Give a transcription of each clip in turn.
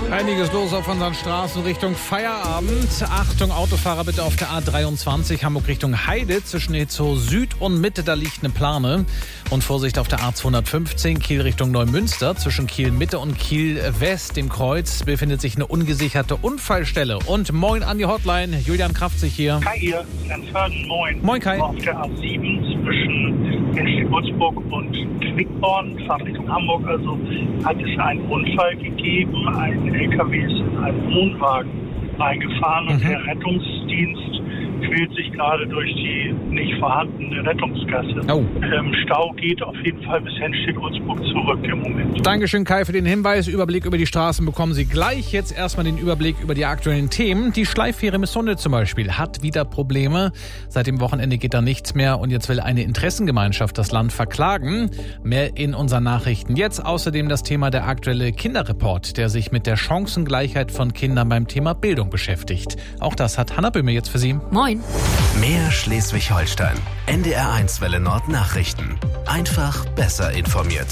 Einiges los auf unseren Straßen Richtung Feierabend. Achtung, Autofahrer bitte auf der A23 Hamburg Richtung Heide zwischen Itzehoe Süd und Mitte, da liegt eine Plane. Und Vorsicht auf der A215 Kiel Richtung Neumünster. Zwischen Kiel Mitte und Kiel West, dem Kreuz, befindet sich eine ungesicherte Unfallstelle. Und moin an die Hotline, Julian Kraftzig hier. Kai hier, Lenzhausen, moin. Moin Kai. Auf der A7 zwischen Henstedt-Würzburg und Quickborn, fahrt Richtung Hamburg. Also hat es einen Unfall gegeben. Ein LKW ist in einen Wohnwagen reingefahren und der Rettungsdienst quält sich gerade durch die nicht vorhandene Rettungsgasse. Oh. Stau geht auf jeden Fall bis Henstedt-Würzburg zurück im Moment. Dankeschön Kai für den Hinweis. Überblick über die Straßen bekommen Sie gleich. Jetzt erstmal den Überblick über die aktuellen Themen. Die Schleiffähre Missunde zum Beispiel hat wieder Probleme. Seit dem Wochenende geht da nichts mehr und jetzt will eine Interessengemeinschaft das Land verklagen. Mehr in unseren Nachrichten jetzt. Außerdem das Thema der aktuelle Kinderreport, der sich mit der Chancengleichheit von Kindern beim Thema Bildung beschäftigt. Auch das hat Hanna Böhme jetzt für Sie. Moin. Mehr Schleswig-Holstein. NDR1 Welle Nord Nachrichten. Einfach besser informiert.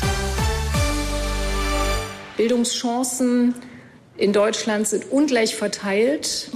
Bildungschancen in Deutschland sind ungleich verteilt.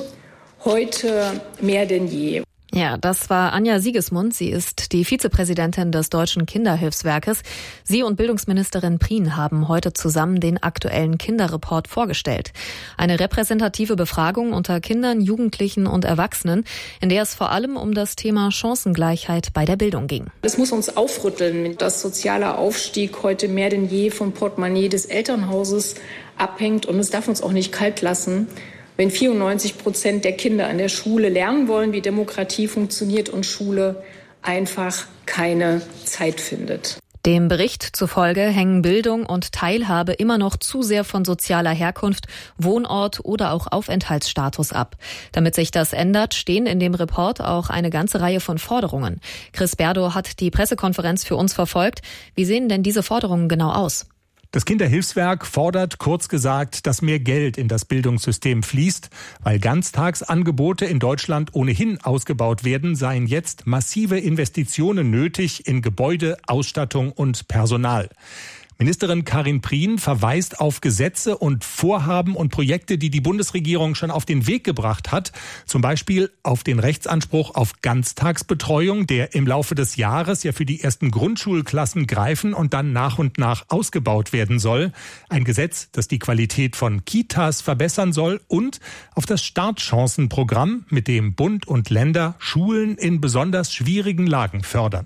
Heute mehr denn je. Ja, das war Anja Siegesmund. Sie ist die Vizepräsidentin des Deutschen Kinderhilfswerkes. Sie und Bildungsministerin Prien haben heute zusammen den aktuellen Kinderreport vorgestellt. Eine repräsentative Befragung unter Kindern, Jugendlichen und Erwachsenen, in der es vor allem um das Thema Chancengleichheit bei der Bildung ging. Es muss uns aufrütteln, dass sozialer Aufstieg heute mehr denn je vom Portemonnaie des Elternhauses abhängt. Und es darf uns auch nicht kalt lassen, wenn 94% der Kinder an der Schule lernen wollen, wie Demokratie funktioniert und Schule einfach keine Zeit findet. Dem Bericht zufolge hängen Bildung und Teilhabe immer noch zu sehr von sozialer Herkunft, Wohnort oder auch Aufenthaltsstatus ab. Damit sich das ändert, stehen in dem Report auch eine ganze Reihe von Forderungen. Chris Berdow hat die Pressekonferenz für uns verfolgt. Wie sehen denn diese Forderungen genau aus? Das Kinderhilfswerk fordert, kurz gesagt, dass mehr Geld in das Bildungssystem fließt. Weil Ganztagsangebote in Deutschland ohnehin ausgebaut werden, seien jetzt massive Investitionen nötig in Gebäude, Ausstattung und Personal. Ministerin Karin Prien verweist auf Gesetze und Vorhaben und Projekte, die die Bundesregierung schon auf den Weg gebracht hat. Zum Beispiel auf den Rechtsanspruch auf Ganztagsbetreuung, der im Laufe des Jahres ja für die ersten Grundschulklassen greifen und dann nach und nach ausgebaut werden soll. Ein Gesetz, das die Qualität von Kitas verbessern soll, und auf das Startchancenprogramm, mit dem Bund und Länder Schulen in besonders schwierigen Lagen fördern.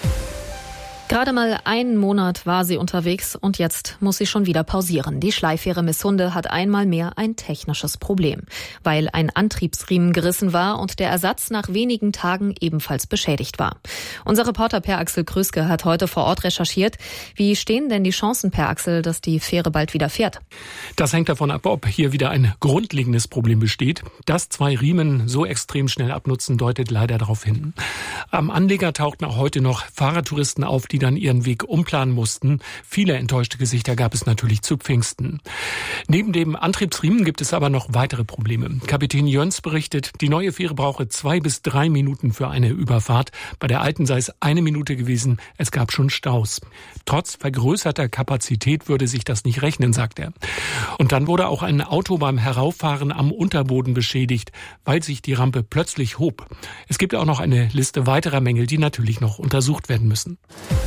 Gerade mal einen Monat war sie unterwegs und jetzt muss sie schon wieder pausieren. Die Schleiffähre Missunde hat einmal mehr ein technisches Problem, weil ein Antriebsriemen gerissen war und der Ersatz nach wenigen Tagen ebenfalls beschädigt war. Unser Reporter Per Axel Krüske hat heute vor Ort recherchiert. Wie stehen denn die Chancen, Per Axel, dass die Fähre bald wieder fährt? Das hängt davon ab, ob hier wieder ein grundlegendes Problem besteht. Dass 2 Riemen so extrem schnell abnutzen, deutet leider darauf hin. Am Anleger tauchten auch heute noch Fahrradtouristen auf, die dann ihren Weg umplanen mussten. Viele enttäuschte Gesichter gab es natürlich zu Pfingsten. Neben dem Antriebsriemen gibt es aber noch weitere Probleme. Kapitän Jöns berichtet, die neue Fähre brauche 2 bis 3 Minuten für eine Überfahrt. Bei der alten sei es 1 Minute gewesen. Es gab schon Staus. Trotz vergrößerter Kapazität würde sich das nicht rechnen, sagt er. Und dann wurde auch ein Auto beim Herauffahren am Unterboden beschädigt, weil sich die Rampe plötzlich hob. Es gibt auch noch eine Liste weiterer Mängel, die natürlich noch untersucht werden müssen.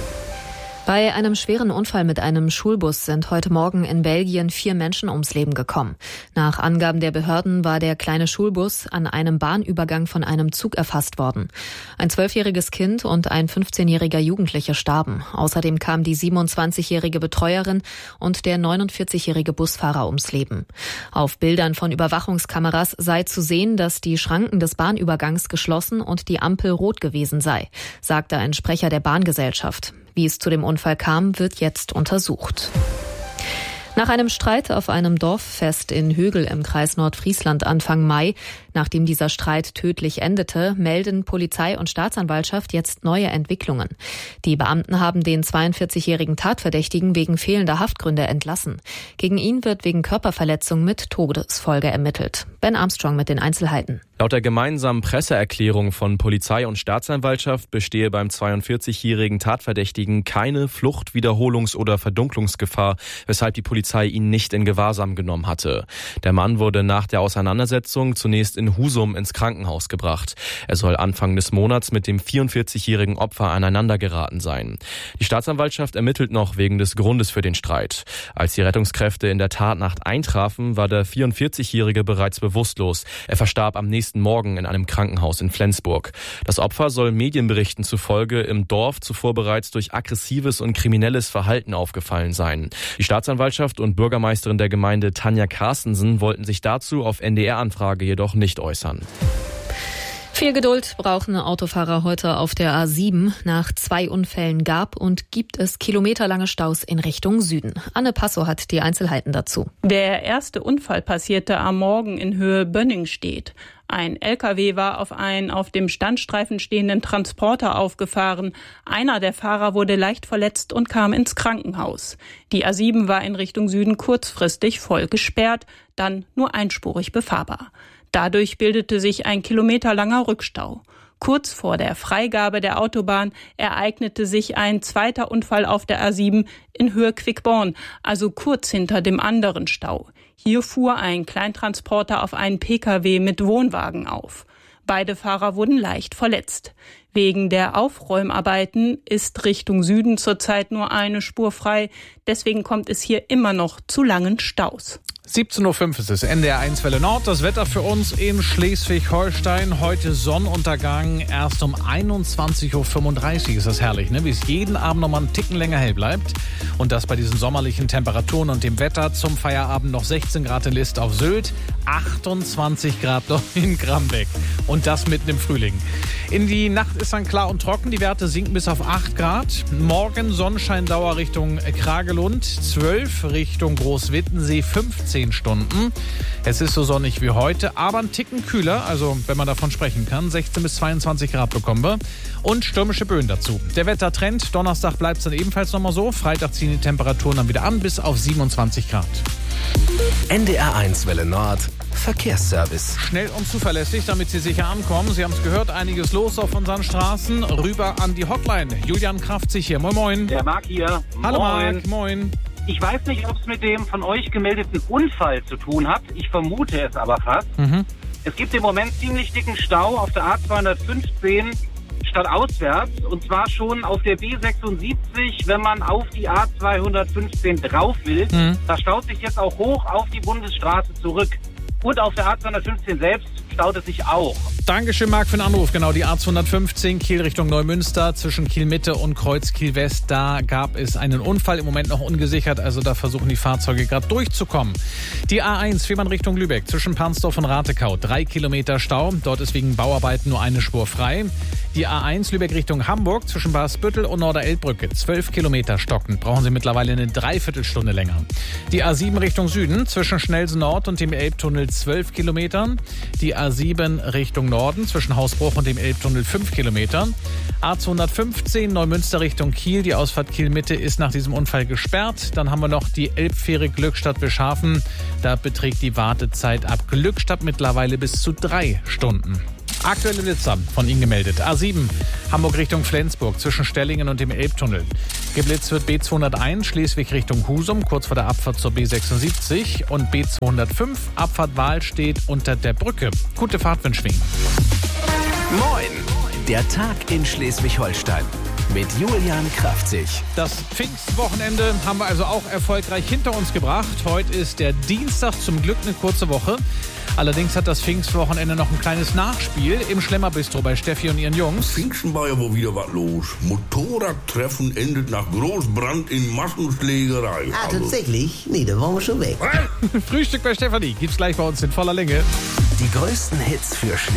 Bei einem schweren Unfall mit einem Schulbus sind heute Morgen in Belgien 4 Menschen ums Leben gekommen. Nach Angaben der Behörden war der kleine Schulbus an einem Bahnübergang von einem Zug erfasst worden. Ein 12-jähriges Kind und ein 15-jähriger Jugendlicher starben. Außerdem kam die 27-jährige Betreuerin und der 49-jährige Busfahrer ums Leben. Auf Bildern von Überwachungskameras sei zu sehen, dass die Schranken des Bahnübergangs geschlossen und die Ampel rot gewesen sei, sagte ein Sprecher der Bahngesellschaft. Wie es zu dem Unfall kam, wird jetzt untersucht. Nach einem Streit auf einem Dorffest in Högel im Kreis Nordfriesland Anfang Mai Nachdem dieser Streit tödlich endete, melden Polizei und Staatsanwaltschaft jetzt neue Entwicklungen. Die Beamten haben den 42-jährigen Tatverdächtigen wegen fehlender Haftgründe entlassen. Gegen ihn wird wegen Körperverletzung mit Todesfolge ermittelt. Ben Armstrong mit den Einzelheiten. Laut der gemeinsamen Presseerklärung von Polizei und Staatsanwaltschaft bestehe beim 42-jährigen Tatverdächtigen keine Flucht-, Wiederholungs- oder Verdunklungsgefahr, weshalb die Polizei ihn nicht in Gewahrsam genommen hatte. Der Mann wurde nach der Auseinandersetzung zunächst in Husum ins Krankenhaus gebracht. Er soll Anfang des Monats mit dem 44-jährigen Opfer aneinandergeraten sein. Die Staatsanwaltschaft ermittelt noch wegen des Grundes für den Streit. Als die Rettungskräfte in der Tatnacht eintrafen, war der 44-jährige bereits bewusstlos. Er verstarb am nächsten Morgen in einem Krankenhaus in Flensburg. Das Opfer soll Medienberichten zufolge im Dorf zuvor bereits durch aggressives und kriminelles Verhalten aufgefallen sein. Die Staatsanwaltschaft und Bürgermeisterin der Gemeinde Tanja Carstensen wollten sich dazu auf NDR-Anfrage jedoch nicht äußern. Viel Geduld brauchen Autofahrer heute auf der A7. Nach 2 Unfällen gab und gibt es kilometerlange Staus in Richtung Süden. Anne Passo hat die Einzelheiten dazu. Der erste Unfall passierte am Morgen in Höhe Bönningstedt. Ein LKW war auf einen auf dem Standstreifen stehenden Transporter aufgefahren. Einer der Fahrer wurde leicht verletzt und kam ins Krankenhaus. Die A7 war in Richtung Süden kurzfristig voll gesperrt, dann nur einspurig befahrbar. Dadurch bildete sich ein kilometerlanger Rückstau. Kurz vor der Freigabe der Autobahn ereignete sich ein zweiter Unfall auf der A7 in Höhe Quickborn, also kurz hinter dem anderen Stau. Hier fuhr ein Kleintransporter auf einen Pkw mit Wohnwagen auf. Beide Fahrer wurden leicht verletzt. Wegen der Aufräumarbeiten ist Richtung Süden zurzeit nur eine Spur frei. Deswegen kommt es hier immer noch zu langen Staus. 17.05 Uhr ist es, NDR1 Welle Nord. Das Wetter für uns in Schleswig-Holstein. Heute Sonnenuntergang erst um 21.35 Uhr. Ist das herrlich, ne? Wie es jeden Abend noch mal einen Ticken länger hell bleibt. Und das bei diesen sommerlichen Temperaturen und dem Wetter. Zum Feierabend noch 16 Grad in List auf Sylt, 28 Grad noch in Grambeck. Und das mitten im Frühling. In die Nacht ist dann klar und trocken. Die Werte sinken bis auf 8 Grad. Morgen Sonnenscheindauer Richtung Kragelund, 12 Richtung Großwittensee, 15 Stunden. Es ist so sonnig wie heute, aber ein Ticken kühler, also wenn man davon sprechen kann. 16 bis 22 Grad bekommen wir. Und stürmische Böen dazu. Der Wettertrend, Donnerstag bleibt es dann ebenfalls nochmal so. Freitag ziehen die Temperaturen dann wieder an bis auf 27 Grad. NDR1 Welle Nord. Verkehrsservice. Schnell und zuverlässig, damit Sie sicher ankommen. Sie haben es gehört, einiges los auf unseren Straßen. Rüber an die Hotline. Julian Kraftzig hier. Moin, moin. Der Marc hier. Hallo Moin. Marc, moin. Ich weiß nicht, ob es mit dem von euch gemeldeten Unfall zu tun hat. Ich vermute es aber fast. Es gibt im Moment ziemlich dicken Stau auf der A215 stadtauswärts. Und zwar schon auf der B76, wenn man auf die A215 drauf will. Da staut sich jetzt auch hoch auf die Bundesstraße zurück. Und auf der A215 selbst staut es sich auch. Dankeschön, Marc, für den Anruf. Genau, die A215 Kiel Richtung Neumünster zwischen Kiel-Mitte und Kreuz-Kiel-West. Da gab es einen Unfall, im Moment noch ungesichert. Also da versuchen die Fahrzeuge gerade durchzukommen. Die A1 Fehmarn Richtung Lübeck zwischen Pansdorf und Ratekau. 3 Kilometer Stau. Dort ist wegen Bauarbeiten nur eine Spur frei. Die A1 Lübeck Richtung Hamburg zwischen Barsbüttel und Norderelbbrücke. 12 Kilometer stockend. Brauchen Sie mittlerweile eine Dreiviertelstunde länger. Die A7 Richtung Süden zwischen Schnelsen Nord und dem Elbtunnel 12 Kilometer. Die A7 Richtung Norden zwischen Hausbruch und dem Elbtunnel 5 Kilometer. A215 Neumünster Richtung Kiel. Die Ausfahrt Kiel-Mitte ist nach diesem Unfall gesperrt. Dann haben wir noch die Elbfähre Glückstadt-Beschafen. Da beträgt die Wartezeit ab Glückstadt mittlerweile bis zu 3 Stunden. Aktuelle Blitzer von Ihnen gemeldet. A7 Hamburg Richtung Flensburg zwischen Stellingen und dem Elbtunnel. Geblitzt wird B201 Schleswig Richtung Husum kurz vor der Abfahrt zur B76 und B205 Abfahrt Wahl steht unter der Brücke. Gute Fahrt wünschen wir Ihnen. Moin, der Tag in Schleswig-Holstein mit Julian Kraftzig. Das Pfingstwochenende haben wir also auch erfolgreich hinter uns gebracht. Heute ist der Dienstag, zum Glück eine kurze Woche. Allerdings hat das Pfingstwochenende noch ein kleines Nachspiel im Schlemmerbistro bei Steffi und ihren Jungs. Pfingsten war ja wohl wieder was los. Motorradtreffen endet nach Großbrand in Massenschlägerei. Ah, tatsächlich? Nee, da waren wir schon weg. Frühstück bei Stefanie gibt's gleich bei uns in voller Länge. Die größten Hits für